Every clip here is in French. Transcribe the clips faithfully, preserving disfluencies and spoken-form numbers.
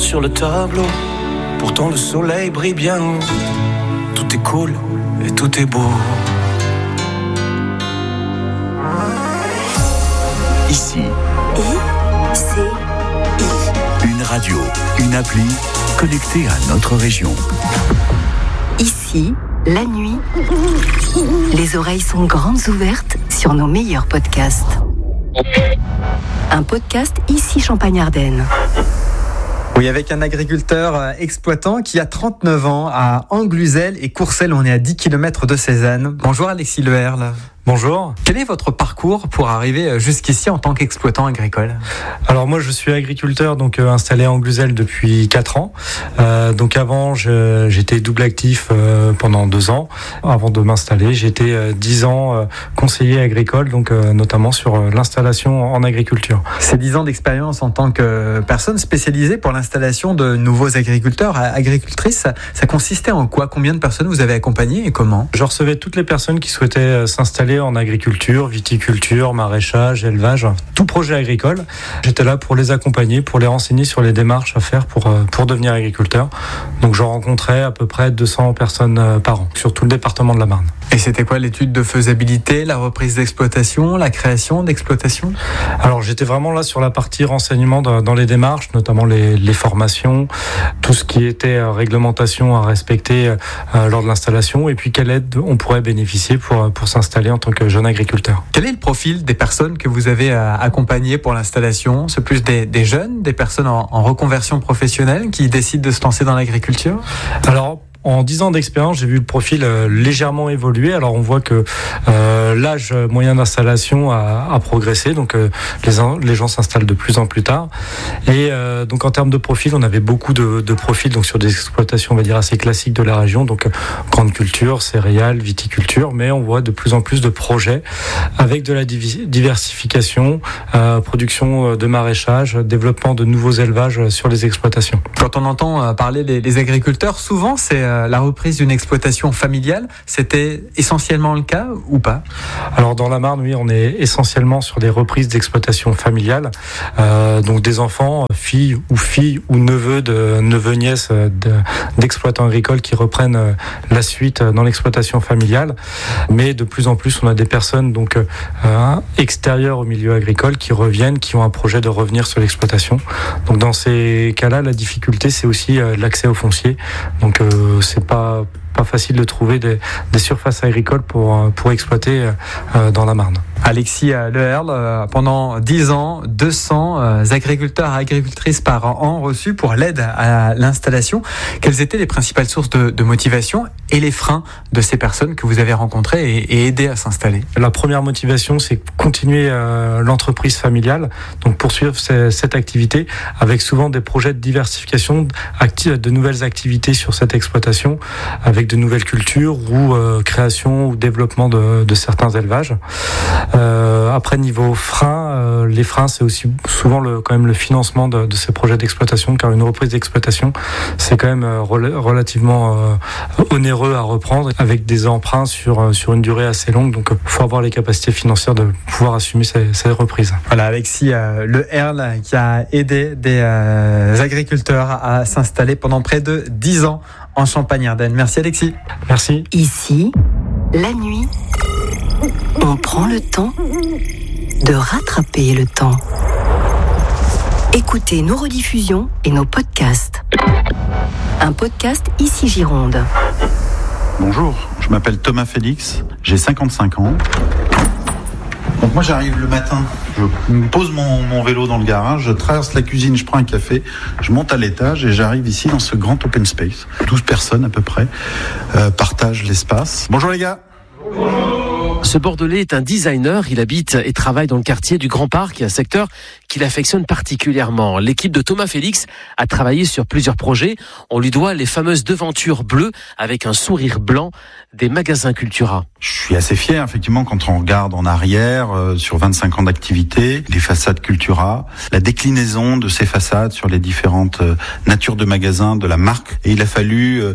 sur le tableau. Pourtant le soleil brille bien haut. Tout est cool et tout est beau. Ici. I, C, I. Une radio, une appli connectée à notre région. Ici, la nuit, les oreilles sont grandes ouvertes sur nos meilleurs podcasts. Un podcast Ici Champagne-Ardenne. Oui, avec un agriculteur exploitant qui a trente-neuf ans à Angluzel et Courcelles. On est à dix kilomètres de Cézanne. Bonjour Alexis Leherle. Bonjour. Quel est votre parcours pour arriver jusqu'ici en tant qu'exploitant agricole ? Alors moi je suis agriculteur donc euh, installé à Angluzel depuis quatre ans. Euh, donc avant je, j'étais double actif euh, pendant deux ans. Avant de m'installer, j'étais euh, dix ans euh, conseiller agricole, donc euh, notamment sur euh, l'installation en agriculture. C'est dix ans d'expérience en tant que personne spécialisée pour l'installation de nouveaux agriculteurs, agricultrices. Ça, ça consistait en quoi ? Combien de personnes vous avez accompagnées et comment ? Je recevais toutes les personnes qui souhaitaient euh, s'installer en agriculture, viticulture, maraîchage, élevage, tout projet agricole. J'étais là pour les accompagner, pour les renseigner sur les démarches à faire pour, pour devenir agriculteur. Donc je rencontrais à peu près deux cents personnes par an, sur tout le département de la Marne. Et c'était quoi l'étude de faisabilité, la reprise d'exploitation, la création d'exploitation ? Alors j'étais vraiment là sur la partie renseignement dans les démarches, notamment les, les formations, tout ce qui était réglementation à respecter euh, lors de l'installation, et puis quelle aide on pourrait bénéficier pour, pour s'installer en tant que jeune agriculteur. Quel est le profil des personnes que vous avez accompagnées pour l'installation ? C'est plus des, des jeunes, des personnes en, en reconversion professionnelle qui décident de se lancer dans l'agriculture ? Alors, en dix ans d'expérience, j'ai vu le profil euh, légèrement évoluer. Alors on voit que euh, l'âge moyen d'installation a, a progressé, donc euh, les, les gens s'installent de plus en plus tard. Et euh, donc en termes de profil, on avait beaucoup de, de profils donc sur des exploitations, on va dire assez classiques de la région, donc euh, grande culture, céréales, viticulture, mais on voit de plus en plus de projets avec de la diversification, euh, production de maraîchage, développement de nouveaux élevages sur les exploitations. Quand on entend parler des, des agriculteurs, souvent c'est la reprise d'une exploitation familiale, c'était essentiellement le cas ou pas ? Alors dans la Marne, oui, on est essentiellement sur des reprises d'exploitation familiale, euh, donc des enfants, filles ou filles ou neveux de neveux nièces de, d'exploitants agricoles qui reprennent la suite dans l'exploitation familiale. Mais de plus en plus, on a des personnes donc euh, extérieures au milieu agricole qui reviennent, qui ont un projet de revenir sur l'exploitation. Donc dans ces cas-là, la difficulté, c'est aussi euh, l'accès au foncier. Donc euh, c'est pas pas facile de trouver des, des surfaces agricoles pour pour exploiter euh, dans la Marne. Alexis Leherle, pendant dix ans, deux cents agriculteurs et agricultrices par an reçus pour l'aide à l'installation. Quelles étaient les principales sources de, de motivation et les freins de ces personnes que vous avez rencontrées et, et aidées à s'installer ? La première motivation, c'est continuer euh, l'entreprise familiale, donc poursuivre c- cette activité avec souvent des projets de diversification, acti- de nouvelles activités sur cette exploitation, avec de nouvelles cultures ou euh, création ou développement de, de certains élevages. Euh, après niveau frein, euh, les freins c'est aussi souvent le, quand même le financement de, de ces projets d'exploitation, car une reprise d'exploitation c'est quand même euh, rel- relativement euh, onéreux à reprendre avec des emprunts sur sur une durée assez longue, donc il euh, faut avoir les capacités financières de pouvoir assumer ces, ces reprises. Voilà, Alexis euh, Leherle qui a aidé des euh, agriculteurs à s'installer pendant près de dix ans en Champagne-Ardenne. Merci Alexis. Merci. Ici, la nuit, on prend le temps de rattraper le temps. Écoutez nos rediffusions et nos podcasts. Un podcast Ici Gironde. Bonjour, je m'appelle Thomas Félix, j'ai cinquante-cinq ans. Donc moi j'arrive le matin, je pose mon, mon vélo dans le garage, je traverse la cuisine, je prends un café, je monte à l'étage et j'arrive ici dans ce grand open space. douze personnes à peu près euh, partagent l'espace. Bonjour les gars. Bonjour. Ce Bordelais est un designer, il habite et travaille dans le quartier du Grand Parc, un secteur qu'il affectionne particulièrement. L'équipe de Thomas Félix a travaillé sur plusieurs projets. On lui doit les fameuses devantures bleues avec un sourire blanc des magasins Cultura. Je suis assez fier, effectivement, quand on regarde en arrière, euh, sur vingt-cinq ans d'activité, les façades Cultura, la déclinaison de ces façades sur les différentes euh, natures de magasins de la marque. Et il a fallu euh, créer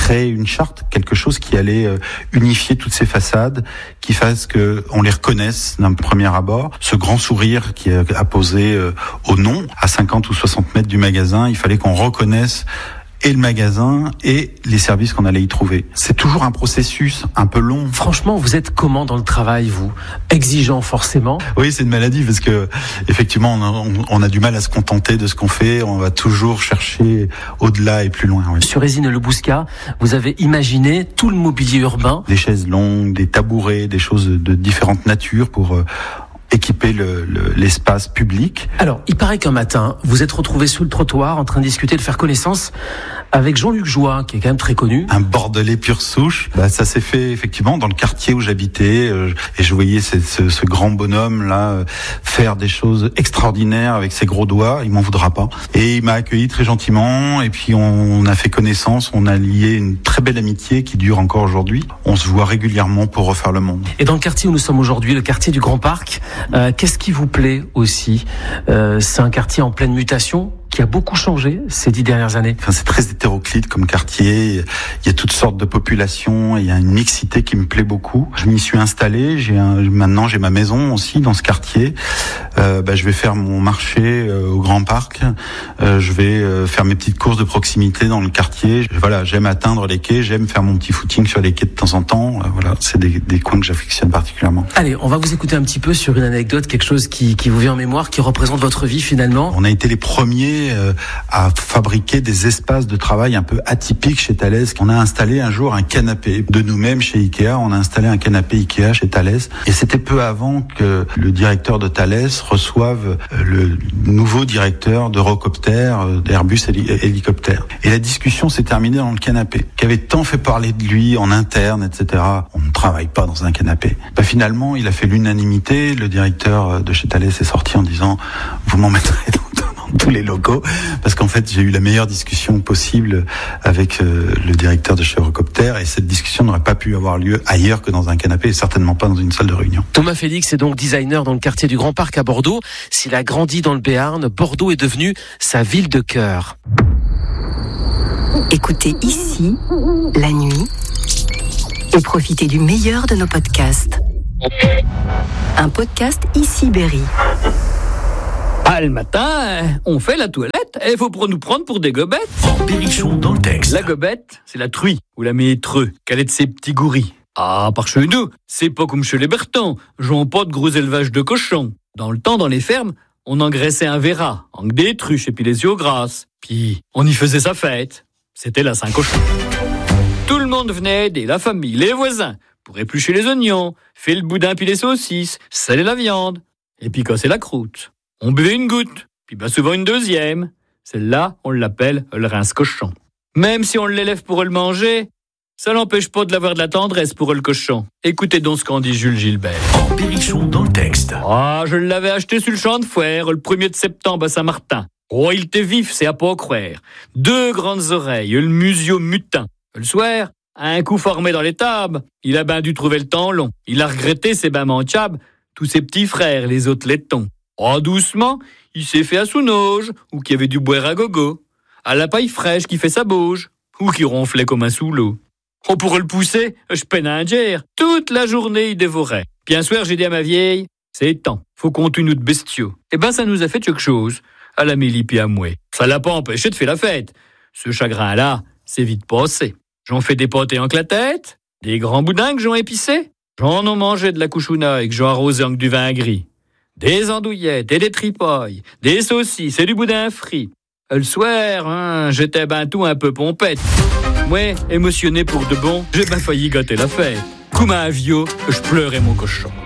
créer une charte, quelque chose qui allait euh, unifier toutes ces façades, qui fasse que on les reconnaisse d'un premier abord. Ce grand sourire qui est apposé euh, au nom, à cinquante ou soixante mètres du magasin, il fallait qu'on reconnaisse et le magasin et les services qu'on allait y trouver. C'est toujours un processus un peu long. Franchement, vous êtes comment dans le travail, vous ? Exigeant forcément ? Oui, c'est une maladie parce que effectivement, on a, on a du mal à se contenter de ce qu'on fait. On va toujours chercher au-delà et plus loin. Oui. Sur Résine Le Bouscat, vous avez imaginé tout le mobilier urbain. Des chaises longues, des tabourets, des choses de différentes natures pour euh, équiper le, le, l'espace public. Alors, il paraît qu'un matin, vous êtes retrouvé sous le trottoir en train de discuter, de faire connaissance avec Jean-Luc Joie, qui est quand même très connu. Un Bordelais pure souche. Bah, ça s'est fait effectivement dans le quartier où j'habitais, euh, et je voyais ce, ce, ce grand bonhomme là euh, faire des choses extraordinaires avec ses gros doigts. Il m'en voudra pas. Et il m'a accueilli très gentiment. Et puis on, on a fait connaissance. On a lié une très belle amitié qui dure encore aujourd'hui. On se voit régulièrement pour refaire le monde. Et dans le quartier où nous sommes aujourd'hui, le quartier du Grand Parc, euh, qu'est-ce qui vous plaît aussi ? euh, C'est un quartier en pleine mutation, qui a beaucoup changé ces dix dernières années. Enfin, c'est très hétéroclite comme quartier. Il y a toutes sortes de populations. Il y a une mixité qui me plaît beaucoup. Je m'y suis installé. J'ai un, maintenant j'ai ma maison aussi dans ce quartier. Euh, bah, je vais faire mon marché euh, au Grand Parc. Euh, je vais euh, faire mes petites courses de proximité dans le quartier. Voilà, j'aime atteindre les quais. J'aime faire mon petit footing sur les quais de temps en temps. Euh, voilà, c'est des, des coins que j'affectionne particulièrement. Allez, on va vous écouter un petit peu sur une anecdote, quelque chose qui, qui vous vient en mémoire, qui représente votre vie finalement. On a été les premiers à fabriquer des espaces de travail un peu atypiques chez Thales. On a installé un jour un canapé de nous-mêmes chez Ikea. On a installé un canapé Ikea chez Thales. Et c'était peu avant que le directeur de Thales reçoive le nouveau directeur d'Eurocopter, d'Airbus Hélicoptère. Et la discussion s'est terminée dans le canapé, qui avait tant fait parler de lui en interne, et cetera. On ne travaille pas dans un canapé. Bah, finalement, il a fait l'unanimité. Le directeur de chez Thales est sorti en disant « Vous m'en mettrez dans tous les locaux », parce qu'en fait j'ai eu la meilleure discussion possible avec euh, le directeur de chez Eurocopter, et cette discussion n'aurait pas pu avoir lieu ailleurs que dans un canapé, et certainement pas dans une salle de réunion. Thomas Félix est donc designer dans le quartier du Grand Parc à Bordeaux. S'il a grandi dans le Béarn, Bordeaux est devenu sa ville de cœur. Écoutez ici la nuit et profitez du meilleur de nos podcasts. Un podcast Ici Berry. Ah, le matin, on fait la toilette et il faut pour nous prendre pour des gobettes. Berrichon dans le texte. La gobette, c'est la truie ou la métreux, qu'elle est de ses petits gouris. Ah, par chez nous, c'est pas comme chez les Bertans, jouons pas de gros élevages de cochons. Dans le temps, dans les fermes, on engraissait un verra, avec des truches et puis les yeux grasses. Puis, on y faisait sa fête. C'était la Saint-Cochon. Tout le monde venait aider, la famille, les voisins, pour éplucher les oignons, faire le boudin puis les saucisses, saler la viande, et puis casser la croûte. On buvait une goutte, puis ben souvent une deuxième. Celle-là, on l'appelle le rince-cochon. Même si on l'élève pour le manger, ça n'empêche pas de l'avoir de la tendresse pour le cochon. Écoutez donc ce qu'en dit Jules Gilbert. Berrichon dans le texte. Ah, je l'avais acheté sur le champ de foire le premier de septembre à Saint-Martin. Oh, il était vif, c'est à pas croire. Deux grandes oreilles, le musio mutin. Le soir, un coup formé dans les tables, il a ben dû trouver le temps long. Il a regretté ses ben manchables, tous ses petits frères, les autres laitons. Oh, doucement, il s'est fait à sous-noge, ou qui avait du boire à gogo, à la paille fraîche qui fait sa bauge, ou qui ronflait comme un sous-l'eau. Oh, pour le pousser, je peine à ingère. Toute la journée, il dévorait. Puis un soir, j'ai dit à ma vieille, c'est temps, faut qu'on tue nous de bestiaux. Eh ben, ça nous a fait quelque chose, à la Mélie puis à moi. Ça l'a pas empêché de faire la fête. Ce chagrin-là, c'est vite passé. J'en fais des pâtés en tête, des grands boudins que j'en épicé. J'en ai mangé de la couchouna et que j'en arrosé avec du vin gris. Des andouillettes et des tripailles, des saucisses et du boudin frit. Le soir, hein, j'étais ben tout un peu pompette. Ouais, émotionné pour de bon, j'ai ben failli gâter la fête. Comme un vieux, je pleurais mon cochon.